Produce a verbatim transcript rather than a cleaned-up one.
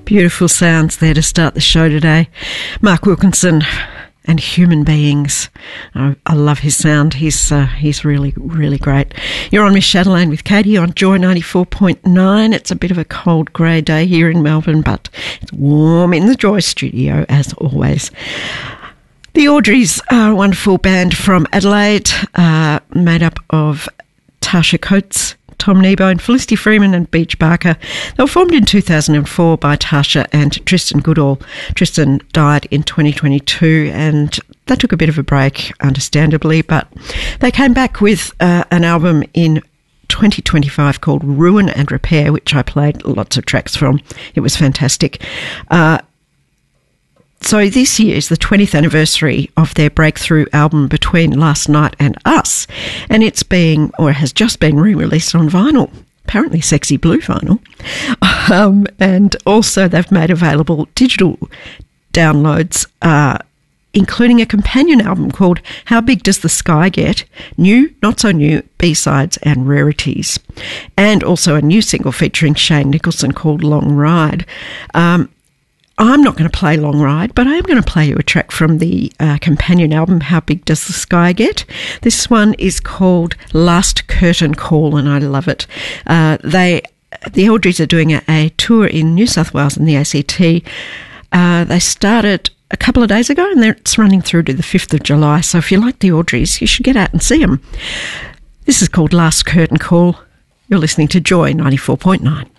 Beautiful sounds there to start the show today. Mark Wilkinson and Human Beings. I, I love his sound. He's uh, he's really, really great. You're on Miss Chatelaine with Katie on Joy ninety-four point nine. It's a bit of a cold grey day here in Melbourne, but it's warm in the Joy studio as always. The Audreys are a wonderful band from Adelaide, uh, made up of Tasha Coates, Tom Nebo and Felicity Freeman and Beach Barker. They were formed in two thousand four by Tasha and Tristan Goodall. Tristan died in twenty twenty-two and they took a bit of a break, understandably, but they came back with uh, an album in twenty twenty-five called Ruin and Repair, which I played lots of tracks from. It was fantastic. Uh, So this year is the twentieth anniversary of their breakthrough album Between Last Night and Us, and it's being, or has just been re-released on vinyl, apparently sexy blue vinyl, um, and also they've made available digital downloads, uh, including a companion album called How Big Does the Sky Get? New, Not So New, B-Sides and Rarities, and also a new single featuring Shane Nicholson called Long Ride. Um, I'm not going to play Long Ride, but I am going to play you a track from the uh, companion album, How Big Does the Sky Get? This one is called Last Curtain Call, and I love it. Uh, they, the Audreys are doing a, a tour in New South Wales and the A C T. Uh, they started a couple of days ago, and it's running through to the fifth of July, so if you like the Audreys, you should get out and see them. This is called Last Curtain Call. You're listening to Joy ninety-four point nine.